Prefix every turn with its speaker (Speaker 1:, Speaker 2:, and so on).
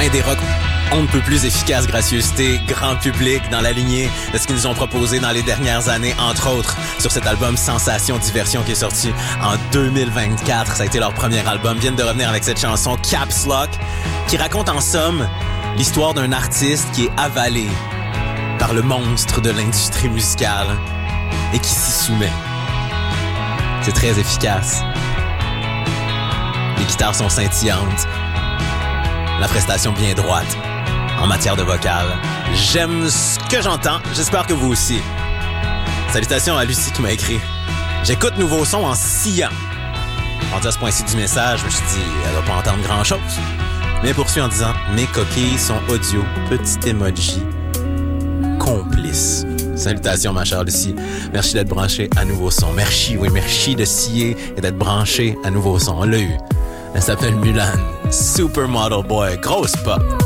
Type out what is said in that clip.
Speaker 1: Indie rock, on ne peut plus efficace, gracieuseté, grand public dans la lignée de ce qu'ils nous ont proposé dans les dernières années, entre autres sur cet album Sensation Diversion qui est sorti en 2024. Ça a été leur premier album. Ils viennent de revenir avec cette chanson Caps Lock qui raconte en somme l'histoire d'un artiste qui est avalé par le monstre de l'industrie musicale et qui s'y soumet. C'est très efficace. Les guitares sont scintillantes. La prestation bien droite en matière de vocal. J'aime ce que j'entends. J'espère que vous aussi. Salutations à Lucie qui m'a écrit. J'écoute Nouveau Son en sciant. Rendu à ce point-ci du message, je me suis dit, elle va pas entendre grand-chose. Mais poursuit en disant, mes coquilles sont audio. Petit emoji. Complice. Salutations, ma chère Lucie. Merci d'être branché à Nouveau Son. Merci de scier et d'être branché à Nouveau Son. On l'a eu. Elle s'appelle Mulan. Supermodel Boy. Grosse pop.